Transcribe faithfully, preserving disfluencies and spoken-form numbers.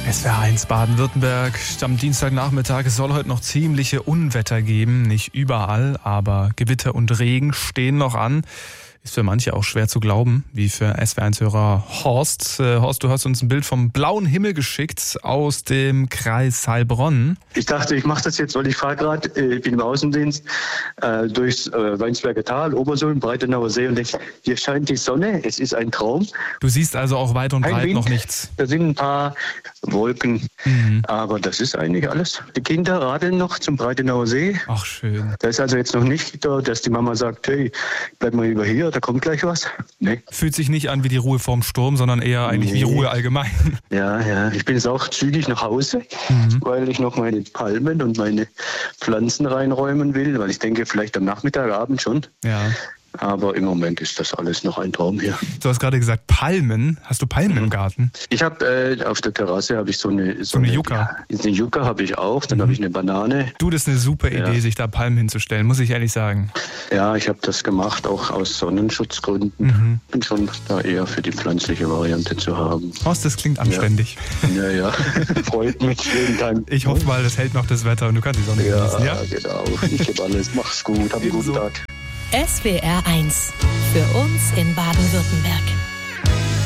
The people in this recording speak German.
S W R eins Baden-Württemberg. Am Dienstagnachmittag, es soll heute noch ziemliche Unwetter geben. Nicht überall, aber Gewitter und Regen stehen noch an. Ist für manche auch schwer zu glauben, wie für S W R eins-Hörer Horst. Äh, Horst, du hast uns ein Bild vom blauen Himmel geschickt aus dem Kreis Heilbronn. Ich dachte, ich mache das jetzt, weil ich fahre gerade, äh, ich bin im Außendienst, äh, durchs äh, Weinsberger Tal, Obersulm, Breitenauer See und denke, hier scheint die Sonne, es ist ein Traum. Du siehst also auch weit und Kein breit Wind, noch nichts. Da sind ein paar Wolken, mhm. aber das ist eigentlich alles. Die Kinder radeln noch zum Breitenauer See. Ach, schön. Da ist also jetzt noch nicht da, dass die Mama sagt, hey, bleib mal lieber hier, da kommt gleich was. Nee. Fühlt sich nicht an wie die Ruhe vorm Sturm, sondern eher eigentlich nee. wie Ruhe allgemein. Ja, ja. Ich bin jetzt auch zügig nach Hause, mhm. weil ich noch meine Palmen und meine Pflanzen reinräumen will, weil ich denke, vielleicht am Nachmittag, Abend schon. Ja. Aber im Moment ist das alles noch ein Traum hier. Du hast gerade gesagt Palmen. Hast du Palmen mhm. im Garten? Ich habe äh, auf der Terrasse habe ich so eine... So, so eine Yucca? Ja, eine Yucca habe ich auch. Dann mhm. habe ich eine Banane. Du, das ist eine super Idee, ja. sich da Palmen hinzustellen, muss ich ehrlich sagen. Ja, ich habe das gemacht, auch aus Sonnenschutzgründen. Mhm. Bin schon da eher für die pflanzliche Variante zu haben. Horst, das klingt anständig. Ja, ja. ja. Freut mich. Vielen Dank. Ich hoffe mal, das hält noch das Wetter und du kannst die Sonne ja, genießen. Ja, genau. Ich gebe alles. Mach's gut. Hab einen guten Tag. S W R eins. Für uns in Baden-Württemberg.